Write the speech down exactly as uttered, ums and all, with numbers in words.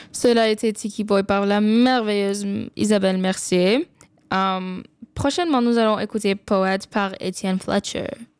Cela a été Tiki Boy par la merveilleuse Isabelle Mercier. Euh, prochainement, nous allons écouter Poète par Étienne Fletcher.